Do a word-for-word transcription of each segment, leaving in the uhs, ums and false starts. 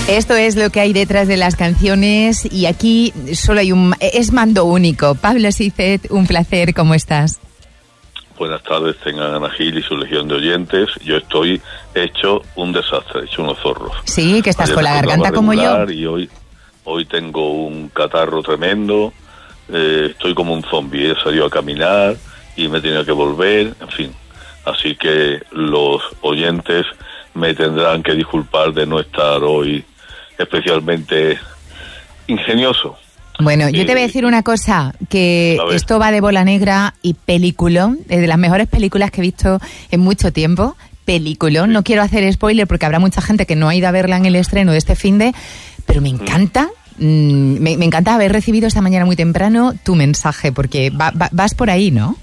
Esto es lo que hay detrás de las canciones y aquí solo hay un... es mando único. Pablo Sicet, un placer, ¿cómo estás? Buenas tardes, tengan Ana Gil y su legión de oyentes. Yo estoy hecho un desastre, hecho unos zorros. Sí, que estás Ayer con la garganta como yo. Y hoy, hoy tengo un catarro tremendo, eh, estoy como un zombie, he salido a caminar y me he tenido que volver, en fin. Así que los oyentes me tendrán que disculpar de no estar hoy especialmente ingenioso. Bueno, yo te voy a decir una cosa, que esto va de bola negra y peliculón, es de las mejores películas que he visto en mucho tiempo, peliculón, no quiero hacer spoiler porque habrá mucha gente que no ha ido a verla en el estreno de este finde, pero me encanta, mm, me, me encanta haber recibido esta mañana muy temprano tu mensaje, porque va, va, vas por ahí, ¿no?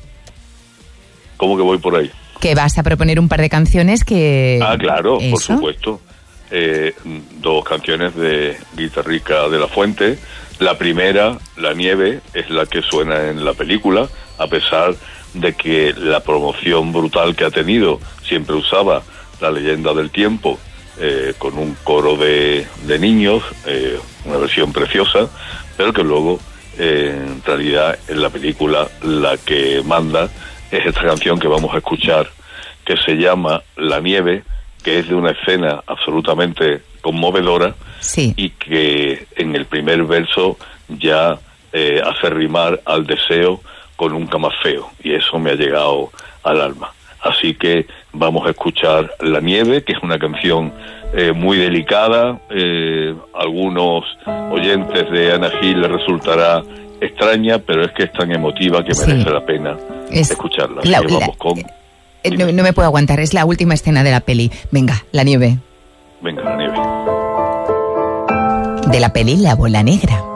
¿Cómo que voy por ahí? Que vas a proponer un par de canciones que... Ah, claro, ¿eso? Por supuesto. Eh, dos canciones de Guitarrica de la Fuente. La primera, La Nieve, es la que suena en la película, a pesar de que la promoción brutal que ha tenido siempre usaba La Leyenda del Tiempo, eh, con un coro de, de niños, eh, una versión preciosa, pero que luego, eh, en realidad, en la película la que manda es esta canción que vamos a escuchar, que se llama La Nieve, que es de una escena absolutamente conmovedora, sí, y que en el primer verso ya eh, hace rimar al deseo con nunca más feo, y eso me ha llegado al alma. Así que vamos a escuchar La Nieve, que es una canción eh, muy delicada, eh, algunos oyentes de Ana Gil les resultará extraña, pero es que es tan emotiva que merece sí. la pena es escucharla. La, Así que vamos la, con... eh, no, no me puedo aguantar, es la última escena de la peli. Venga, La Nieve. Venga, La Nieve. De la peli La Bola Negra.